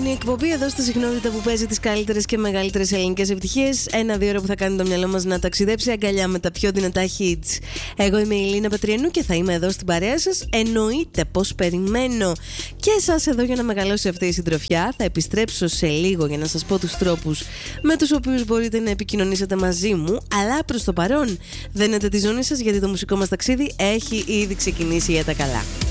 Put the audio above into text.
Είναι η εκπομπή εδώ στη συχνότητα που παίζει τις καλύτερες και μεγαλύτερες ελληνικές επιτυχίες. 1-2 ώρα που θα κάνει το μυαλό μας να ταξιδέψει αγκαλιά με τα πιο δυνατά hits. Εγώ είμαι η Λίνα Πατριανού και θα είμαι εδώ στην παρέα σας. Εννοείται πως περιμένω και εσάς εδώ για να μεγαλώσει αυτή η συντροφιά. Θα επιστρέψω σε λίγο για να σας πω τους τρόπους με τους οποίους μπορείτε να επικοινωνήσετε μαζί μου. Αλλά προς το παρόν δένετε τη ζώνη σας, γιατί το μουσικό μας ταξίδι έχει ήδη ξεκινήσει για τα καλά.